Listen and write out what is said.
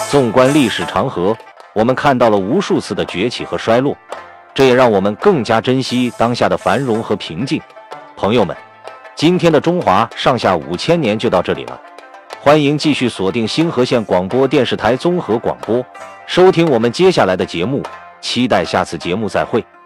纵观历史长河，我们看到了无数次的崛起和衰落，这也让我们更加珍惜当下的繁荣和平静。朋友们，今天的中华上下5000年就到这里了，欢迎继续锁定星河县广播电视台综合广播，收听我们接下来的节目，期待下次节目再会。